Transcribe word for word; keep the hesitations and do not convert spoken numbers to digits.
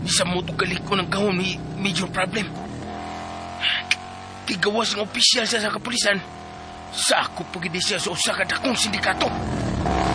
Sa mutugali ko ng gahon may major problem. Tigawas ng opisyal sa sa kapulisan. Sa ako pagidi siya sa usa ka dakong sindikato.